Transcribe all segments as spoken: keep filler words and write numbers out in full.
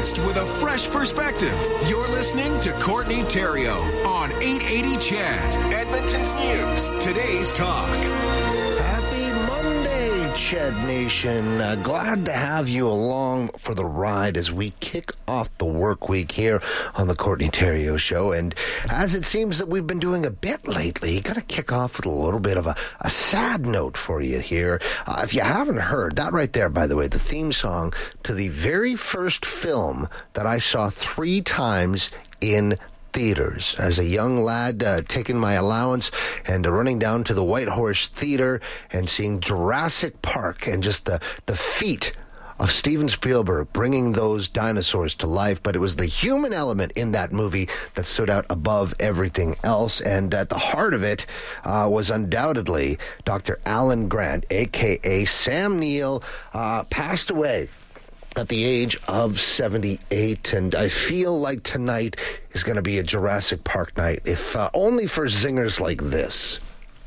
analyst with a fresh perspective. You're listening to Courtney Theriault on eight eighty C H E D, Edmonton's News, Today's Talk. Happy Monday, C H E D Nation. Uh, glad to have you along for the ride as we kick off the work week here on the Courtney Theriault Show. And as it seems that we've been doing a bit lately, got to kick off with a little bit of a, a sad note for you here. Uh, if you haven't heard, that right there, by the way, the theme song to the very first film that I saw three times in theaters. As a young lad, uh, taking my allowance and uh, running down to the White Horse Theater and seeing Jurassic Park and just the, the feat of Steven Spielberg bringing those dinosaurs to life. But it was the human element in that movie that stood out above everything else. And at the heart of it uh, was undoubtedly Doctor Alan Grant, a k a. Sam Neill, uh, passed away at the age of seventy-eight, and I feel like tonight is going to be a Jurassic Park night, if uh, only for zingers like this.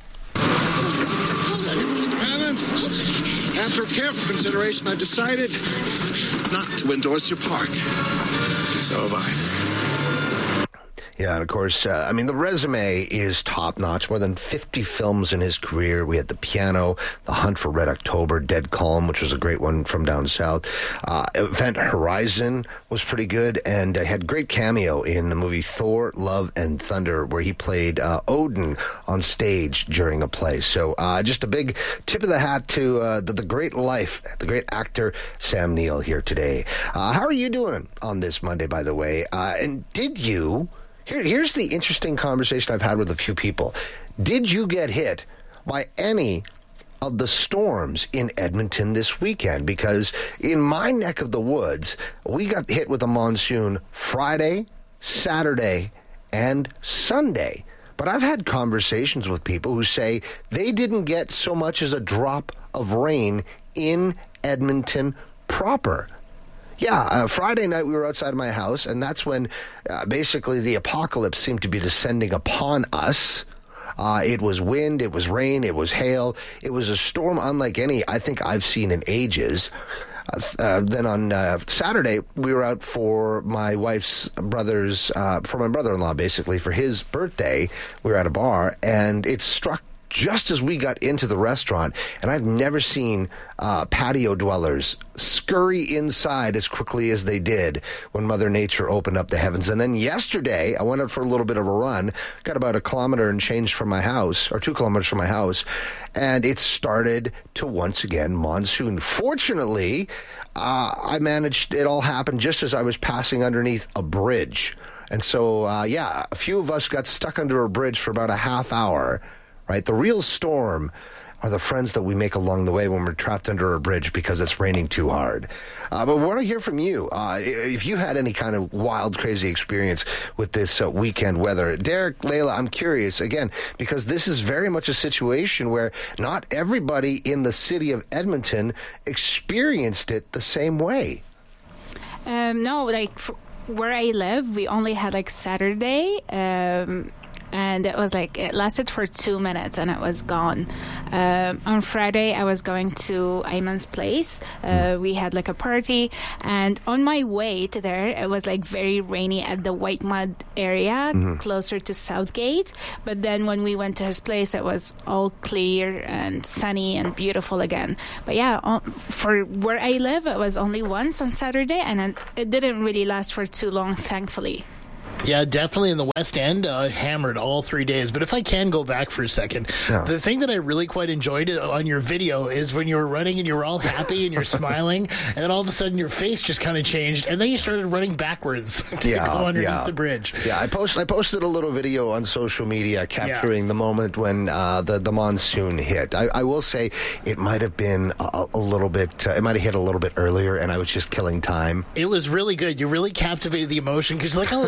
Mister Hammond, after careful consideration, I've decided not to endorse your park. So have I. Yeah, and of course, uh, I mean, the resume is top-notch. More than fifty films in his career. We had The Piano, The Hunt for Red October, Dead Calm, which was a great one from down south. Uh, Event Horizon was pretty good, and uh, had great cameo in the movie Thor, Love, and Thunder, where he played uh, Odin on stage during a play. So uh, just a big tip of the hat to uh, the, the great life, the great actor Sam Neill here today. Uh, how are you doing on this Monday, by the way? Uh, and did you... Here, here's the interesting conversation I've had with a few people. Did you get hit by any of the storms in Edmonton this weekend? Because in my neck of the woods, we got hit with a monsoon Friday, Saturday, and Sunday. But I've had conversations with people who say they didn't get so much as a drop of rain in Edmonton proper. Yeah, uh, Friday night we were outside of my house, and that's when uh, basically the apocalypse seemed to be descending upon us. Uh, it was wind, it was rain, it was hail. It was a storm unlike any I think I've seen in ages. Uh, uh, then on uh, Saturday, we were out for my wife's brother's, uh, for my brother-in-law, basically, for his birthday. We were at a bar, and it struck just as we got into the restaurant, and I've never seen uh, patio dwellers scurry inside as quickly as they did when Mother Nature opened up the heavens. And then yesterday, I went out for a little bit of a run, got about a kilometer and changed from my house, or two kilometers from my house, and it started to once again monsoon. Fortunately, uh, I managed, it all happened just as I was passing underneath a bridge. And so, uh, yeah, a few of us got stuck under a bridge for about a half hour. Right, the real storm are the friends that we make along the way when we're trapped under a bridge because it's raining too hard. Uh, but we want to hear from you. Uh, if you had any kind of wild, crazy experience with this uh, weekend weather. Derek, Layla, I'm curious, again, because this is very much a situation where not everybody in the city of Edmonton experienced it the same way. Um, no, like f- where I live, we only had like Saturday. Um And it was like, it lasted for two minutes and it was gone. Um, on Friday, I was going to Ayman's place. Uh, we had like a party. And on my way to there, it was like very rainy at the White Mud area, mm-hmm. closer to Southgate. But then when we went to his place, it was all clear and sunny and beautiful again. But yeah, for where I live, it was only once on Saturday. And it didn't really last for too long, thankfully. Yeah, definitely in the West End, uh, hammered all three days. But if I can go back for a second, yeah. the thing that I really quite enjoyed on your video is when you were running and you were all happy and you're smiling, and then all of a sudden your face just kind of changed, and then you started running backwards to yeah, go underneath yeah. the bridge. Yeah, I posted I posted a little video on social media capturing yeah. the moment when uh, the, the monsoon hit. I, I will say it might have been a, a little bit, uh, it might have hit a little bit earlier, and I was just killing time. It was really good. You really captivated the emotion because you're like, oh, it's, it's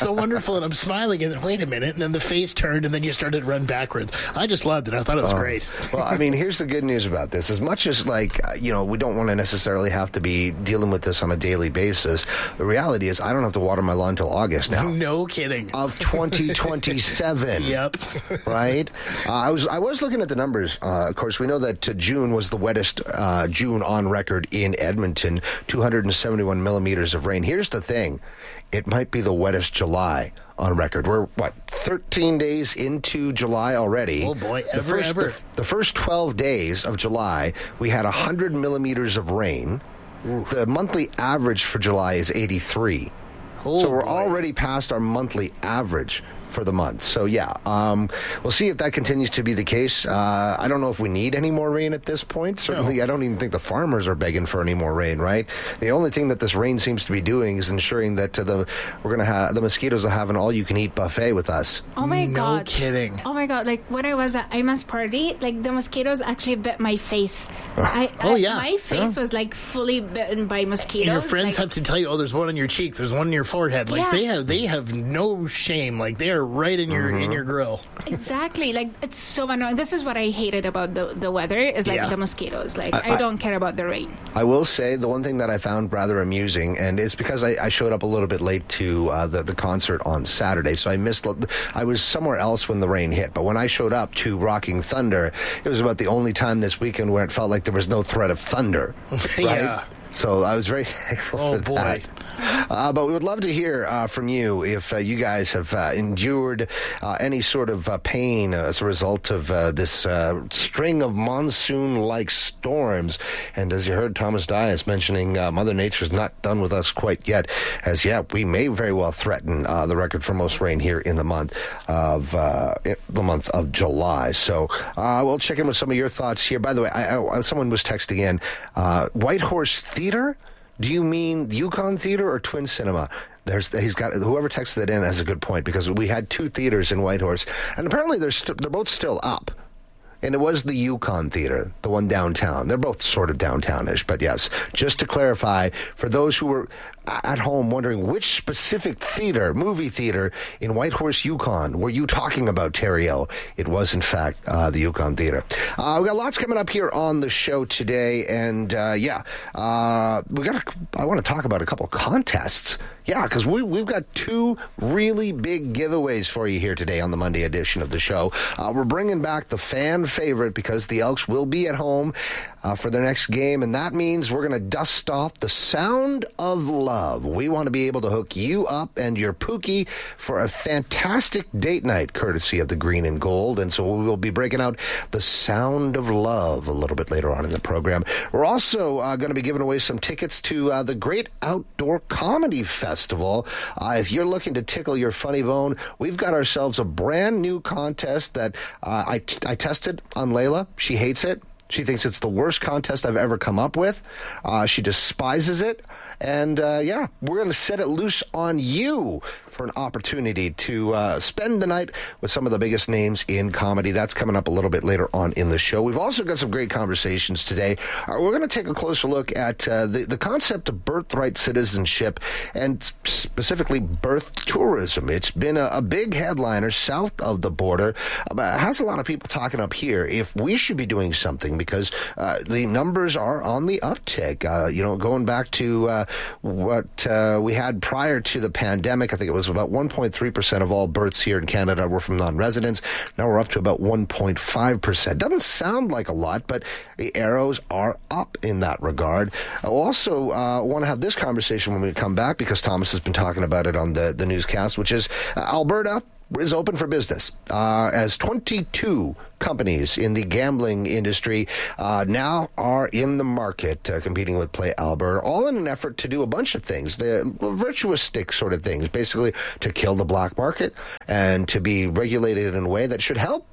so wonderful, and I'm smiling, and then wait a minute, and then the face turned, and then you started to run backwards. I just loved it. I thought it was uh, great. Well, I mean, here's the good news about this. As much as, like, you know, we don't want to necessarily have to be dealing with this on a daily basis, the reality is I don't have to water my lawn until August now. No kidding. Of twenty twenty-seven. Yep. Right? Uh, I was I was looking at the numbers. Uh, of course, we know that uh, June was the wettest uh, June on record in Edmonton, two hundred seventy-one millimeters of rain. Here's the thing. It might be the wettest July on record. We're, what, thirteen days into July already. Oh, boy. The Ever, first, ever. The, the first twelve days of July, we had one hundred millimeters of rain. Ooh. The monthly average for July is eighty-three. Oh, so we're boy. already past our monthly average for the month. So, yeah, um, we'll see if that continues to be the case. Uh, I don't know if we need any more rain at this point. Certainly, no. I don't even think the farmers are begging for any more rain, right? The only thing that this rain seems to be doing is ensuring that uh, the we're going to have the mosquitoes will have an all-you-can-eat buffet with us. Oh, my no God. No kidding. Oh, my God. Like, when I was at I M A S party, like, the mosquitoes actually bit my face. I, oh, I, yeah. My face yeah. was, like, fully bitten by mosquitoes. And your friends like, have to tell you, oh, there's one on your cheek, there's one on your forehead. Like, yeah. they have they have no shame. Like, they are right in your mm-hmm. in your grill. Exactly. Like, it's so annoying. This is what I hated about the, the weather is, like, yeah. the mosquitoes. Like, I, I don't care about the rain. I will say the one thing that I found rather amusing, and it's because I, I showed up a little bit late to uh, the, the concert on Saturday, so I missed, I was somewhere else when the rain hit, but when I showed up to Rocking Thunder, it was about the only time this weekend where it felt like there was no threat of thunder. Right? Yeah. So I was very thankful oh, for boy. that. Uh, but we would love to hear uh, from you if uh, you guys have uh, endured uh, any sort of uh, pain as a result of uh, this uh, string of monsoon-like storms. And as you heard Thomas Dias mentioning, uh, Mother Nature's not done with us quite yet, as yeah, we may very well threaten uh, the record for most rain here in the month of uh, the month of July. So uh, we'll check in with some of your thoughts here. By the way, I, I, someone was texting in, uh, Whitehorse Theater? Do you mean the Yukon Theater or Twin Cinema? There's, he's got whoever texted it in has a good point because we had two theaters in Whitehorse, and apparently they're st- they're both still up. And it was the Yukon Theater, the one downtown. They're both sort of downtownish, but yes. Just to clarify, for those who were at home wondering which specific theater, movie theater in Whitehorse, Yukon, were you talking about, Terrio? It was, in fact, uh, the Yukon Theater. Uh, we got lots coming up here on the show today, and uh, yeah, uh, we got. I want to talk about a couple contests. Yeah, because we, we've got two really big giveaways for you here today on the Monday edition of the show. Uh, we're bringing back the fan favorite because the Elks will be at home uh, for their next game, and that means we're going to dust off the Sound of Love. We want to be able to hook you up and your Pookie for a fantastic date night courtesy of the Green and Gold, and so we will be breaking out the Sound of Love a little bit later on in the program. We're also uh, going to be giving away some tickets to uh, the Great Outdoor Comedy Festival. Festival. Uh, if you're looking to tickle your funny bone, we've got ourselves a brand new contest that uh, I, t- I tested on Layla. She hates it. She thinks it's the worst contest I've ever come up with. Uh, she despises it. And, uh, yeah, we're going to set it loose on you for an opportunity to uh, spend the night with some of the biggest names in comedy. That's coming up a little bit later on in the show. We've also got some great conversations today. Uh, we're going to take a closer look at uh, the, the concept of birthright citizenship and specifically birth tourism. It's been a, a big headliner south of the border. Uh, has a lot of people talking up here if we should be doing something because uh, the numbers are on the uptick. Uh, you know, going back to uh, what uh, we had prior to the pandemic, I think it was about one point three percent of all births here in Canada were from non-residents. Now we're up to about one point five percent. Doesn't sound like a lot, but the arrows are up in that regard. I also uh, want to have this conversation when we come back because Thomas has been talking about it on the, the newscast, which is uh, Alberta is open for business uh, as twenty-two companies in the gambling industry uh, now are in the market uh, competing with Play Alberta, all in an effort to do a bunch of things, the virtuous stick sort of things, basically to kill the black market and to be regulated in a way that should help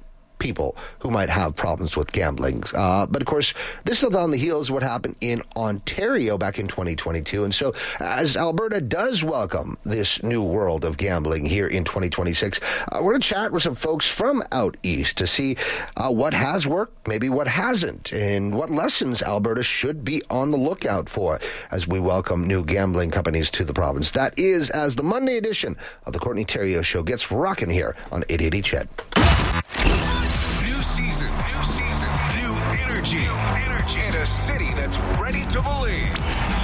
people who might have problems with gambling. Uh, but of course, this is on the heels of what happened in Ontario back in twenty twenty-two. And so as Alberta does welcome this new world of gambling here in twenty twenty-six, uh, we're going to chat with some folks from out east to see uh, what has worked, maybe what hasn't, and what lessons Alberta should be on the lookout for as we welcome new gambling companies to the province. That is as the Monday edition of the Courtney Theriault Show gets rocking here on eight eighty C H E D. New season, new season, new energy, energy, and a city that's ready to believe.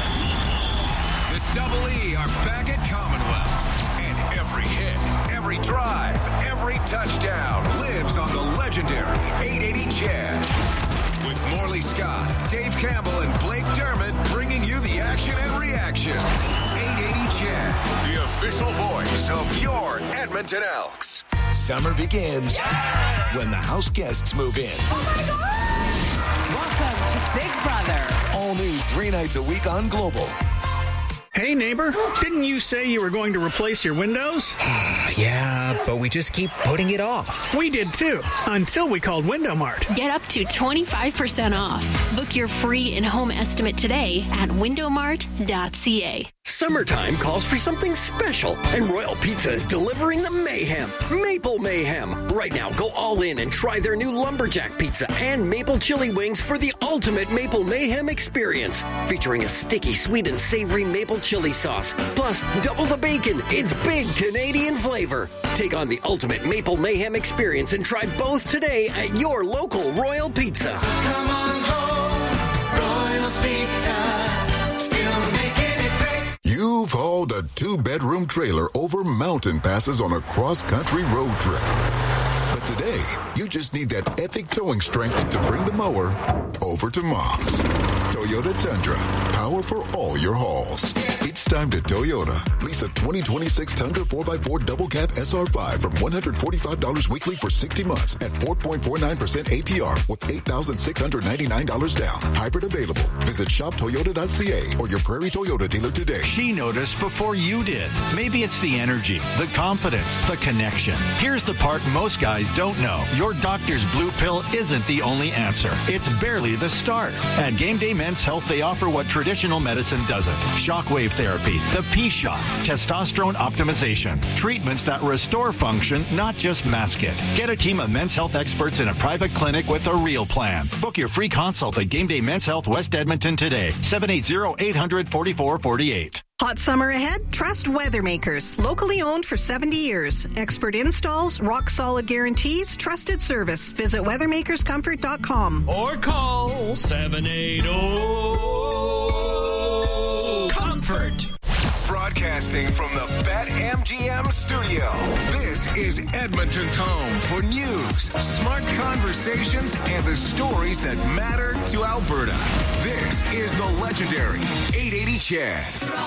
The Double E are back at Commonwealth, and every hit, every drive, every touchdown lives on the legendary eight eighty C H E D. With Morley Scott, Dave Campbell, and Blake Dermott bringing you the action and reaction. eight eighty C H E D, the official voice of your Edmonton Elks. Summer begins yeah! when the house guests move in. Oh my God! Welcome to Big Brother. All new three nights a week on Global. Hey, neighbor, didn't you say you were going to replace your windows? Yeah, but we just keep putting it off. We did too, until we called Window Mart. Get up to twenty-five percent off. Book your free in-home estimate today at window mart dot c a. Summertime calls for something special, and Royal Pizza is delivering the mayhem. Maple Mayhem. Right now, go all in and try their new Lumberjack Pizza and Maple Chili Wings for the ultimate Maple Mayhem experience. Featuring a sticky, sweet, and savory maple chili sauce. Plus, double the bacon. It's big Canadian flavor. Take on the ultimate Maple Mayhem experience and try both today at your local Royal Pizza. So come on home, Royal Pizza. Still making it great. You've hauled a two-bedroom trailer over mountain passes on a cross-country road trip. But today, you just need that epic towing strength to bring the mower over to Mom's. Toyota Tundra, power for all your hauls. It's time to Toyota. Lease a twenty twenty-six Tundra four by four double cab S R five from one hundred forty-five dollars weekly for sixty months at four point four nine percent A P R with eight thousand six hundred ninety-nine dollars down. Hybrid available. Visit shop toyota dot c a or your Prairie Toyota dealer today. She noticed before you did. Maybe it's the energy, the confidence, the connection. Here's the part most guys don't know. Your doctor's blue pill isn't the only answer. It's barely the start. At Game Day Men's Health, they offer what traditional medicine doesn't. Shockwave therapy, the P-Shot, testosterone optimization, treatments that restore function, not just mask it. Get a team of men's health experts in a private clinic with a real plan. Book your free consult at Game Day Men's Health West Edmonton today. seven eight zero, eight hundred, forty-four forty-eight. Hot summer ahead? Trust Weathermakers. Locally owned for seventy years. Expert installs, rock-solid guarantees, trusted service. Visit weathermakers comfort dot com. Or call seven eight zero comfort. Broadcasting from the BetMGM studio, this is Edmonton's home for news, smart conversations, and the stories that matter to Alberta. This is the legendary eight eighty C H E D.